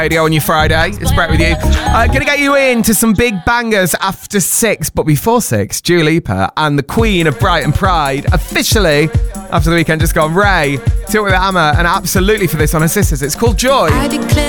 Radio on your Friday. It's Brett with you. Gonna get you into some big bangers after 6, but before 6, Dua Lipa and the Queen of Brighton Pride officially, after the weekend just gone, Ray, took with the hammer and absolutely for this on her sisters. It's called Joy. I declare